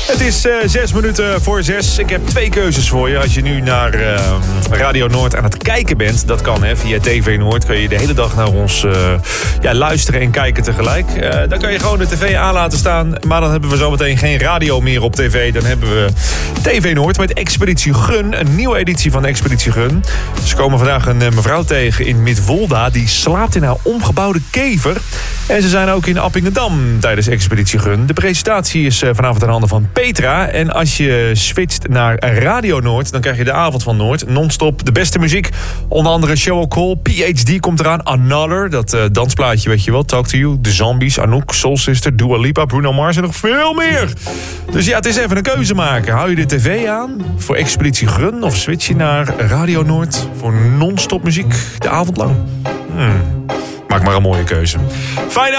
Het is 6 minuten voor 6. Ik heb 2 keuzes voor je. Als je nu naar Radio Noord aan het kijken bent, dat kan hè, via TV Noord. Kun je de hele dag naar ons luisteren en kijken tegelijk. Dan kan je gewoon de tv aan laten staan. Maar dan hebben we zometeen geen radio meer op tv. Dan hebben we TV Noord met Expeditie Gun. Een nieuwe editie van Expeditie Gun. Ze komen vandaag een mevrouw tegen in Midwolda. Die slaapt in haar omgebouwde kever. En ze zijn ook in Appingedam tijdens Expeditie Gun. De presentatie is vanavond aan handen van Petra. En als je switcht naar Radio Noord, dan krijg je de avond van Noord. Non-stop de beste muziek. Onder andere Show Call, PhD komt eraan. Another, dat dansplaatje weet je wel. Talk to You, The Zombies, Anouk, Soul Sister, Dua Lipa, Bruno Mars en nog veel meer. Dus ja, het is even een keuze maken. Hou je de tv aan voor Expeditie Gun of switch je naar Radio Noord voor non-stop muziek de avond lang? Maak maar een mooie keuze. Fijne